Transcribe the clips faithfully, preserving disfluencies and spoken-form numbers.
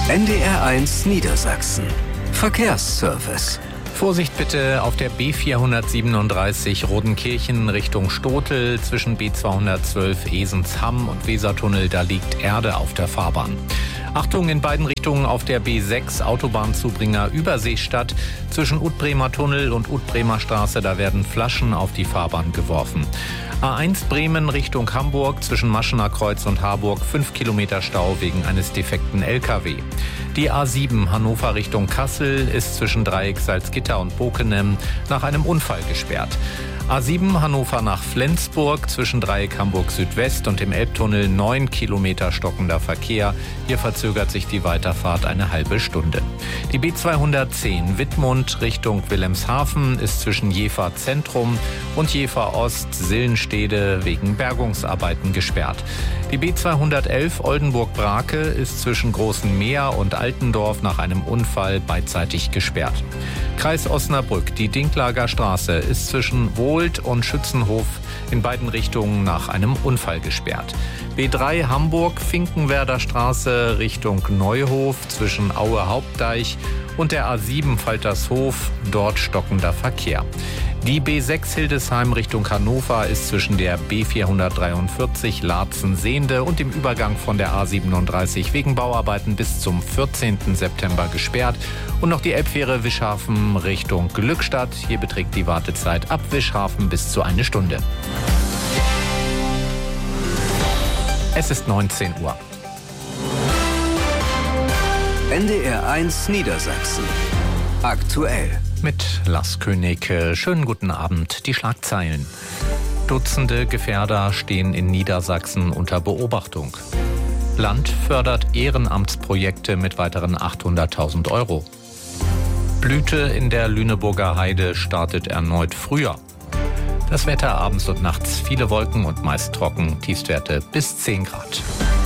N D R eins Niedersachsen. Verkehrsservice. Vorsicht bitte auf der B vierhundertsiebenunddreißig Rodenkirchen Richtung Stotel zwischen B zweihundertzwölf Esens-Hamm und Wesertunnel, da liegt Erde auf der Fahrbahn. Achtung in beiden Richtungen auf der B sechs Autobahnzubringer Überseestadt zwischen Utbremer Tunnel und Utbremer Straße, da werden Flaschen auf die Fahrbahn geworfen. A eins Bremen Richtung Hamburg zwischen Maschener Kreuz und Harburg fünf Kilometer Stau wegen eines defekten L K W. Die A sieben Hannover Richtung Kassel ist zwischen Dreieck Salzgitter und Bokenem nach einem Unfall gesperrt. A sieben Hannover nach Flensburg zwischen Dreieck Hamburg Südwest und dem Elbtunnel neun Kilometer stockender Verkehr. Hier verzögert sich die Weiterfahrt eine halbe Stunde. Die B zweihundertzehn Wittmund Richtung Wilhelmshaven ist zwischen Jever Zentrum und Jever Ost Sillenstede wegen Bergungsarbeiten gesperrt. Die B zweihundertelf Oldenburg-Brake ist zwischen Großen Meer und Altendorf nach einem Unfall beidseitig gesperrt. Kreis Osnabrück, die Dinklager Straße ist zwischen Wohlt und Schützenhof in beiden Richtungen nach einem Unfall gesperrt. B drei Hamburg, Finkenwerder Straße Richtung Neuhof zwischen Aue Hauptdeich und der A sieben Faltershof, dort stockender Verkehr. Die B sechs Hildesheim Richtung Hannover ist zwischen der B vierhundertdreiundvierzig Laatzen-Sehnde und dem Übergang von der A siebenunddreißig wegen Bauarbeiten bis zum vierzehnten September gesperrt. Und noch die Elbfähre Wischhafen Richtung Glückstadt. Hier beträgt die Wartezeit ab Wischhafen bis zu eine Stunde. Es ist neunzehn Uhr. N D R eins Niedersachsen. Aktuell. Mit Lars König. Schönen guten Abend. Die Schlagzeilen. Dutzende Gefährder stehen in Niedersachsen unter Beobachtung. Land fördert Ehrenamtsprojekte mit weiteren achthunderttausend Euro. Blüte in der Lüneburger Heide startet erneut früher. Das Wetter abends und nachts viele Wolken und meist trocken, Tiefstwerte bis zehn Grad.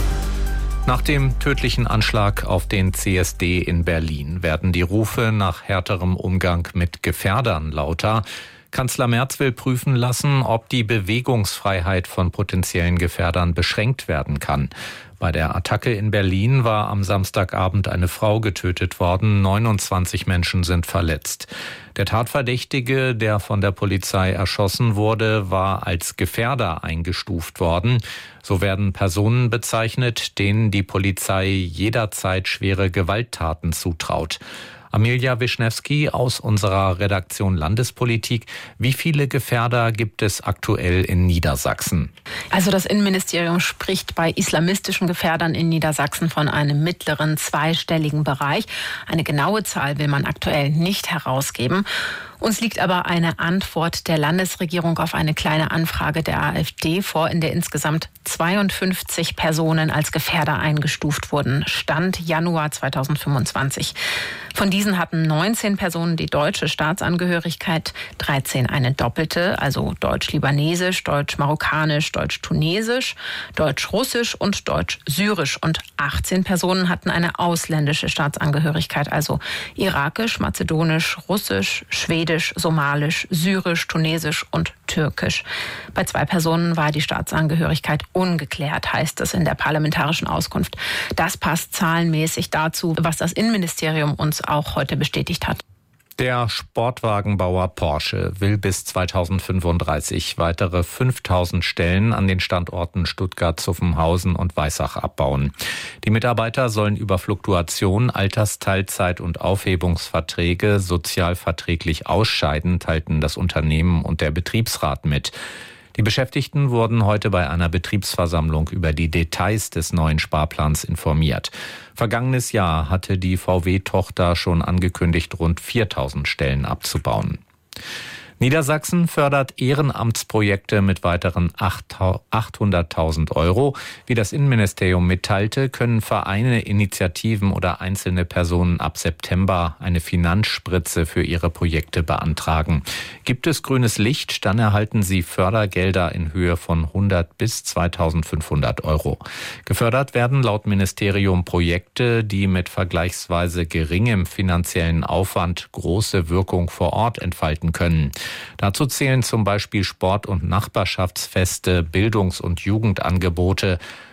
Nach dem tödlichen Anschlag auf den C S D in Berlin werden die Rufe nach härterem Umgang mit Gefährdern lauter. Kanzler Merz will prüfen lassen, ob die Bewegungsfreiheit von potenziellen Gefährdern beschränkt werden kann. Bei der Attacke in Berlin war am Samstagabend eine Frau getötet worden. neunundzwanzig Menschen sind verletzt. Der Tatverdächtige, der von der Polizei erschossen wurde, war als Gefährder eingestuft worden. So werden Personen bezeichnet, denen die Polizei jederzeit schwere Gewalttaten zutraut. Amelia Wischnewski aus unserer Redaktion Landespolitik. Wie viele Gefährder gibt es aktuell in Niedersachsen? Also das Innenministerium spricht bei islamistischen Gefährdern in Niedersachsen von einem mittleren zweistelligen Bereich. Eine genaue Zahl will man aktuell nicht herausgeben. Uns liegt aber eine Antwort der Landesregierung auf eine kleine Anfrage der AfD vor, in der insgesamt zweiundfünfzig Personen als Gefährder eingestuft wurden. Stand Januar zweitausendfünfundzwanzig. Von diesen hatten neunzehn Personen die deutsche Staatsangehörigkeit, dreizehn eine doppelte, also deutsch-libanesisch, deutsch-marokkanisch, deutsch-tunesisch, deutsch-russisch und deutsch-syrisch. Und achtzehn Personen hatten eine ausländische Staatsangehörigkeit, also irakisch, mazedonisch, russisch, schwedisch, somalisch, syrisch, tunesisch und türkisch. Bei zwei Personen war die Staatsangehörigkeit ungeklärt, heißt es in der parlamentarischen Auskunft. Das passt zahlenmäßig dazu, was das Innenministerium uns auch heute bestätigt hat. Der Sportwagenbauer Porsche will bis zweitausendfünfunddreißig weitere fünftausend Stellen an den Standorten Stuttgart, Zuffenhausen und Weissach abbauen. Die Mitarbeiter sollen über Fluktuation, Altersteilzeit und Aufhebungsverträge sozialverträglich ausscheiden, teilten das Unternehmen und der Betriebsrat mit. Die Beschäftigten wurden heute bei einer Betriebsversammlung über die Details des neuen Sparplans informiert. Vergangenes Jahr hatte die V W-Tochter schon angekündigt, rund viertausend Stellen abzubauen. Niedersachsen fördert Ehrenamtsprojekte mit weiteren achthunderttausend Euro. Wie das Innenministerium mitteilte, können Vereine, Initiativen oder einzelne Personen ab September eine Finanzspritze für ihre Projekte beantragen. Gibt es grünes Licht, dann erhalten sie Fördergelder in Höhe von hundert bis zweitausendfünfhundert Euro. Gefördert werden laut Ministerium Projekte, die mit vergleichsweise geringem finanziellen Aufwand große Wirkung vor Ort entfalten können. Dazu zählen zum Beispiel Sport- und Nachbarschaftsfeste, Bildungs- und Jugendangebote.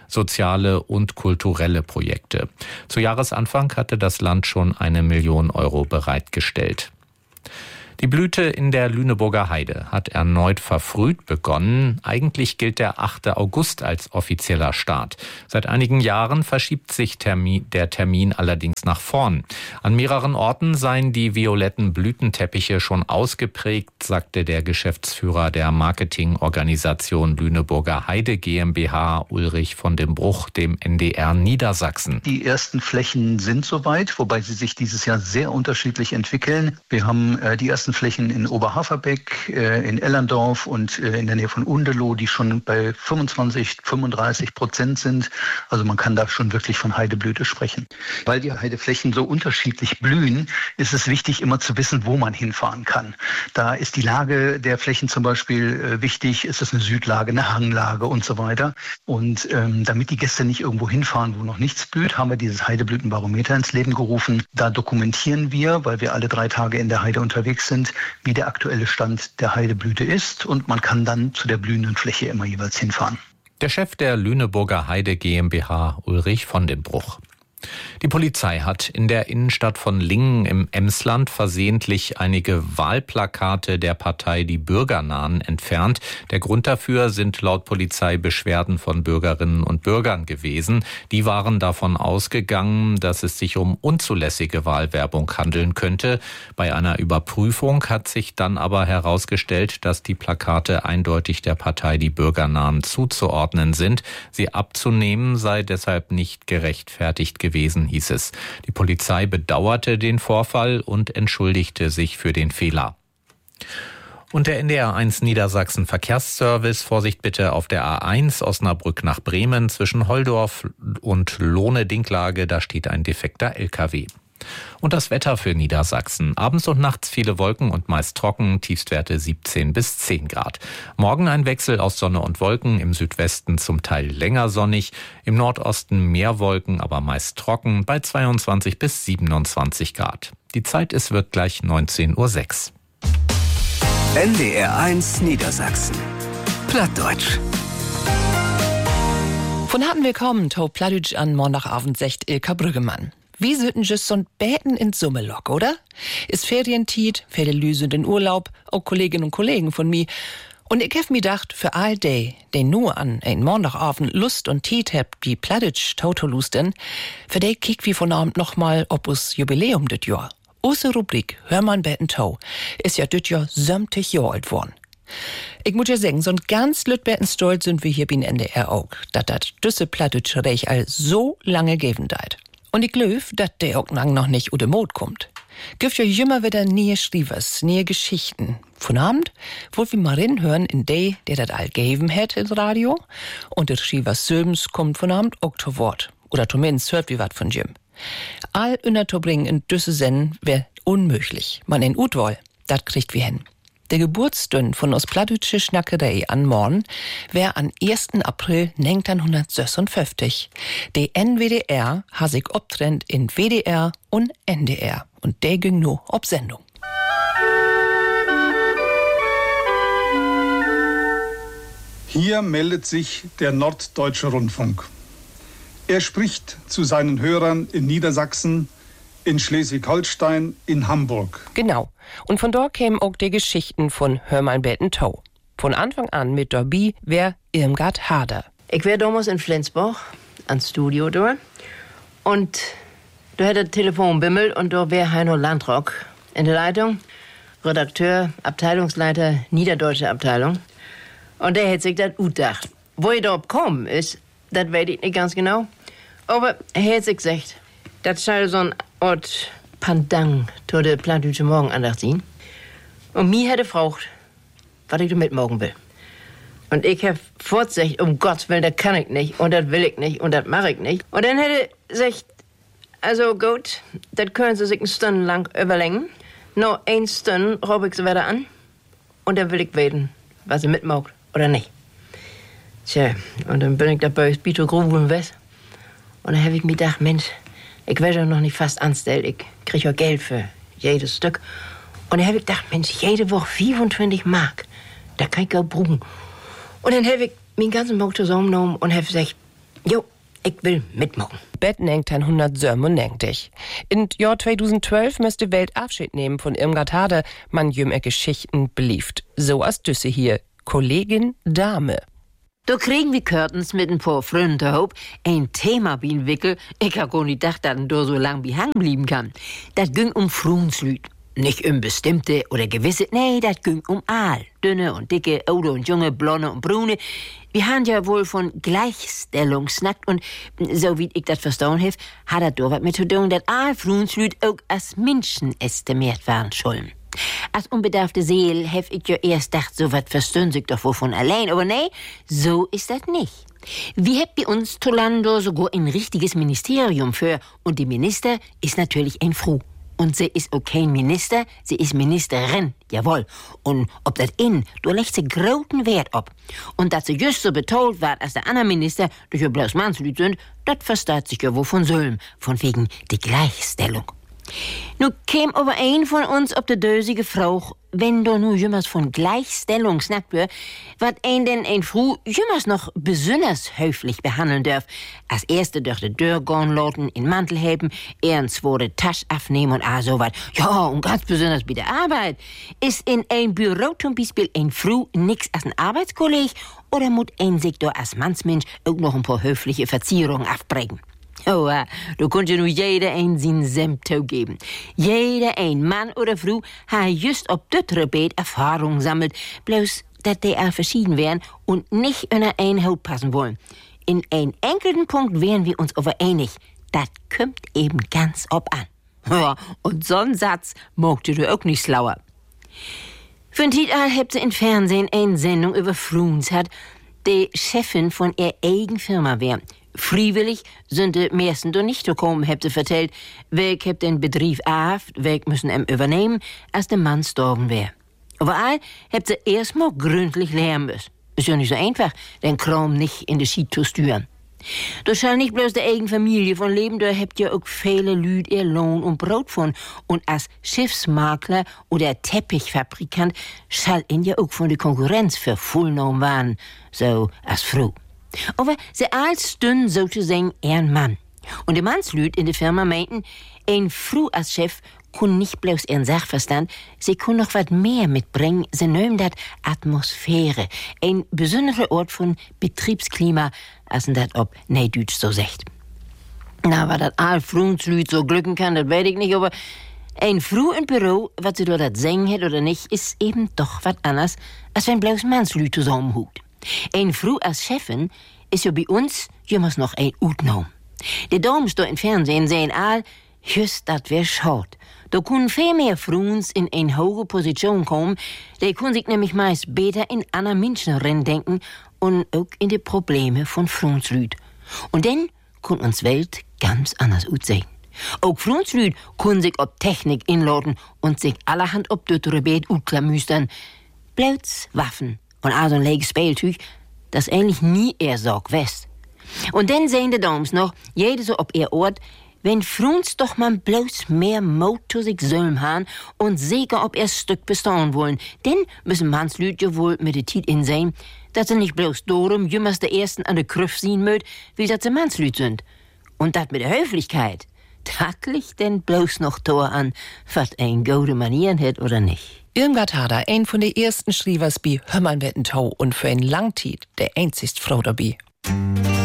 soziale und kulturelle Projekte. Zu Jahresanfang hatte das Land schon eine Million Euro bereitgestellt. Die Blüte in der Lüneburger Heide hat erneut verfrüht begonnen. Eigentlich gilt der achte August als offizieller Start. Seit einigen Jahren verschiebt sich Termin, der Termin allerdings nach vorn. An mehreren Orten seien die violetten Blütenteppiche schon ausgeprägt, sagte der Geschäftsführer der Marketingorganisation Lüneburger Heide GmbH, Ulrich von dem Bruch, dem N D R Niedersachsen. Die ersten Flächen sind soweit, wobei sie sich dieses Jahr sehr unterschiedlich entwickeln. Wir haben äh, die ersten Flächen in Oberhaferbeck, äh, in Ellerndorf und äh, in der Nähe von Undeloh, die schon bei fünfundzwanzig, fünfunddreißig Prozent sind. Also man kann da schon wirklich von Heideblüte sprechen. Weil die Heideflächen so unterschiedlich blühen, ist es wichtig, immer zu wissen, wo man hinfahren kann. Da ist die Lage der Flächen zum Beispiel äh, wichtig. Ist es eine Südlage, eine Hanglage und so weiter. Und ähm, damit die Gäste nicht irgendwo hinfahren, wo noch nichts blüht, haben wir dieses Heideblütenbarometer ins Leben gerufen. Da dokumentieren wir, weil wir alle drei Tage in der Heide unterwegs sind, wie der aktuelle Stand der Heideblüte ist, und man kann dann zu der blühenden Fläche immer jeweils hinfahren. Der Chef der Lüneburger Heide GmbH, Ulrich von den Bruch. Die Polizei hat in der Innenstadt von Lingen im Emsland versehentlich einige Wahlplakate der Partei Die Bürgernahen entfernt. Der Grund dafür sind laut Polizei Beschwerden von Bürgerinnen und Bürgern gewesen. Die waren davon ausgegangen, dass es sich um unzulässige Wahlwerbung handeln könnte. Bei einer Überprüfung hat sich dann aber herausgestellt, dass die Plakate eindeutig der Partei Die Bürgernahen zuzuordnen sind. Sie abzunehmen sei deshalb nicht gerechtfertigt gewesen. gewesen, hieß es. Die Polizei bedauerte den Vorfall und entschuldigte sich für den Fehler. Und der N D R eins Niedersachsen Verkehrsservice, Vorsicht bitte auf der A eins Osnabrück nach Bremen zwischen Holdorf und Lohne-Dinklage, da steht ein defekter L K W. Und das Wetter für Niedersachsen. Abends und nachts viele Wolken und meist trocken, Tiefstwerte siebzehn bis zehn Grad. Morgen ein Wechsel aus Sonne und Wolken, im Südwesten zum Teil länger sonnig, im Nordosten mehr Wolken, aber meist trocken, bei zweiundzwanzig bis siebenundzwanzig Grad. Die Zeit, es wird gleich neunzehn Uhr sechs. N D R eins Niedersachsen. Plattdeutsch. Von harten Willkommen, to Plattdeutsch an Montagabend, secht Ilka Brüggemann. Wie sollten just so'n Beten in Summe lock, oder? Ist Ferientiet, viele sind in Urlaub, auch Kolleginnen und Kollegen von mir. Und ich hab mir gedacht, für all die, die nur an ein Montagabend Lust und Tiet habt, die Plattdeutsch tautolusten, für die kick wie von Abend noch mal ob us Jubiläum dit Jahr. Unsere Rubrik Hör man Beten tau ist ja dit Jahr sämtig Jahr alt worden. Ich muss ja sagen, so'n ganz lütbeten stolz sind wir hier beim N D R auch, dat dat düsse Plattdeutsch Reich all so lange geben deit. Und ich glaube, dass der auch noch nicht unter Mode kommt. Gibt ja immer wieder neue Schriebers, neue Geschichten. Von Abend wollen wir mal reinhören in die, der das all gegeben hat ins Radio. Und der Schriebers Söbens kommt von Abend auch zu Wort. Oder zumindest hört wie wat von Jim. All unterzubringen in düsse Sennen wäre unmöglich. Man in Utwoll, das kriegt wir hin. Der Geburtsstund von uns Plattdeutsche Schnackerei an morgen wär an ersten April neunzehnhundertsechsundfünfzig. Die N W D R hat sich obtrennt in W D R und N D R. Und der ging nur ob Sendung. Hier meldet sich der Norddeutsche Rundfunk. Er spricht zu seinen Hörern in Niedersachsen, in Schleswig-Holstein, in Hamburg. Genau. Und von dort kämen auch die Geschichten von Hör mal Beten tau. Von Anfang an mit dabei wär Irmgard Hader. Ich wär damals in Flensburg, ans Studio dort. Und da hätte das Telefon bimmelt und da wär Heino Landrock in der Leitung. Redakteur, Abteilungsleiter, Niederdeutsche Abteilung. Und der hätte sich das gut gedacht. Wo ich da gekommen ist, das weiß ich nicht ganz genau. Aber er hätte sich gesagt, das scheint so ein Ort Pandang zu der Plattdeutsche Morgenandacht sein. Und mir hätte gefragt, was ich da mitmachen will. Und ich hab fortgesagt, um Gottes Willen, das kann ich nicht, und das will ich nicht, und das mache ich nicht. Und dann hätte ich gesagt, also gut, das können Sie sich eine Stunde lang überlegen. Noch eine Stunde rufe ich Sie wieder an, und dann will ich wissen, was Sie mitmacht oder nicht. Tja, und dann bin ich da bei Spito Gruben West. Und dann habe ich mir gedacht, Mensch, ich werde doch noch nicht fast angestellt. Ich kriege ja Geld für jedes Stück. Und dann habe ich gedacht, Mensch, jede Woche fünfundzwanzig Mark. Da kann ich auch brauchen. Und dann habe ich meinen ganzen Bock zusammengenommen und habe gesagt, Jo, ich will mitmachen. Bet nenkt han hundert Söm und nenkt dich. In Jahr zweitausendzwölf müsste Welt Abschied nehmen von Irmgard Hade, man jümme Geschichten beliebt. So as düsse hier. Kollegin Dame. Da kriegen wir Curtains mit ein paar Freunden hoop ein Thema wickel. Ich hab gar nicht gedacht, dass ein da so lang wie hang blieben kann. Das ging um Fruenslüd. Nicht um bestimmte oder gewisse, nee, das ging um all. Dünne und dicke, oude und junge, blonde und brune. Wir haben ja wohl von Gleichstellung snackt und so wie ich das verstanden habe, hat das da was mit zu tun, dass all Fruenslüd auch als Menschen estimiert waren sollen. Als unbedarfte Seele hef ich ja erst gedacht, so was verstehen sich doch wohl von allein. Aber nee, so ist das nicht. Wir haben bei uns Tolando sogar ein richtiges Ministerium für. Und die Minister ist natürlich ein Frau. Und sie ist auch kein Minister, sie ist Ministerin, jawohl. Und ob das in, du legst sie großen Wert ab. Und dass sie just so betont wird, als der andere Minister, durch ja bloß Mannslüd sind, das versteht sich ja wohl von Sölm, von wegen die Gleichstellung. Nu käm aber ein von uns ob de dösige Frau, wenn du nu jümmers von Gleichstellung snackt wird, wat ein denn ein Frau jümmers noch besonders höflich behandeln darf. Als erste durch de Dörr gehen lassen, in Mantel heben, ehren zweite Tasch abnehmen und ah so wat. Ja, und ganz besonders bei der Arbeit. Ist in ein Büro zum Beispiel ein Frau nix als ein Arbeitskolleg oder muss ein sich da als Mannsmensch auch noch ein paar höfliche Verzierungen aufbringen? Oh, da konnte ja nur jeder ein sein Senf geben. Jeder ein, Mann oder Frau, hat just ob das Rebet Erfahrung sammelt, bloß, dass die all verschieden wären und nicht in ein Haut passen wollen. In einen enkelten Punkt wären wir uns aber einig. Das kommt eben ganz ob an. Ja, und so'n Satz mochte du auch nicht schlauer. Für den Titel habt sie im Fernsehen eine Sendung über Fruens hat, die Chefin von ihrer eigenen Firma wär. Freiwillig sind die meisten doch nicht gekommen, habt ihr vertellt. Wer habt den Betrieb auf, wer müssen ihn übernehmen, als der Mann gestorben wär. Überall habt ihr erstmal gründlich lernen müssen. Ist ja nicht so einfach, den Kram nicht in die Schied zu steuern. Da schall nicht bloß der eigene Familie von leben, da habt ihr auch viele Lüd ihr Lohn und Brot von. Und als Schiffsmakler oder Teppichfabrikant schall ihn ja auch von der Konkurrenz vervollnommen werden, so als Frau. Aber sie als stünden sozusagen ihren Mann. Und die Mannslüd in der Firma meinten, ein Frau als Chef kun nicht bloß ihren Sachverstand, sie kun noch was mehr mitbringen, sie nehmen das Atmosphäre, ein besonderer Ort von Betriebsklima, als das ob Neidütsch so sagt. Na, was das all Fruenslüd so glücken kann, das weiß ich nicht, aber ein Frau im Büro, was sie da das singen hat oder nicht, ist eben doch was anderes, als wenn bloß Mannslüd zusammenhut. Ein Frau als Chefin ist ja bei uns jemals noch ein Utnom. Die Damen da im Fernsehen sehen all, just dat wär schaut. Da können viel mehr Fruens in eine hohe Position kommen, die können sich nämlich meist besser in andere Menschen denken und auch in die Probleme von Fruenslüd. Und dann kann uns Welt ganz anders aussehen. Auch Fruenslüd können sich ob Technik inladen und sich allerhand ob das Rebet utklamüstern. Bloß Waffen und also ein leges Spieltüch, das eigentlich nie er Sorg west. Und dann sehen die Dames noch, jede so ob ihr Ort, wenn Fruens doch mal bloß mehr Mut zu sich selben haben und sicher ob ihr Stück bestehen wollen, denn müssen Mannslüd ja wohl mit der Tiet in sein, dass sie nicht bloß darum jümmers der Ersten an der Krüff sehen mögt, wie dass sie Mannslüd sind. Und das mit der Höflichkeit, das liegt denn bloß noch Tor an, was ein gute Manieren hat oder nicht. Irmgard Hade, ein von den ersten Schrievers bei Hömmern wetten Tau und für ein Langtiet der einzigst Frau dabei.